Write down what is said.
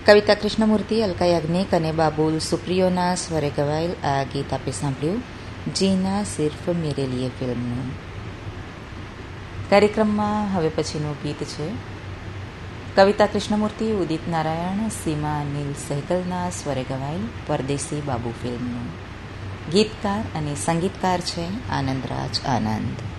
કવિતા કૃષ્ણમૂર્તિ, અલકા યાજ્ઞિક અને બાબુલ સુપ્રિયોના સ્વરે ગવાયેલ આ ગીત આપણે સાંભળ્યું જીના સિર્ફ મેરે લીએ ફિલ્મનું. કાર્યક્રમમાં હવે પછીનું ગીત છે કવિતા કૃષ્ણમૂર્તિ, ઉદિત નારાયણ, સીમા અનિલ સહેગલના સ્વરે ગવાયેલ પરદેસી બાબુ ફિલ્મનું. ગીતકાર અને સંગીતકાર છે આનંદરાજ આનંદ.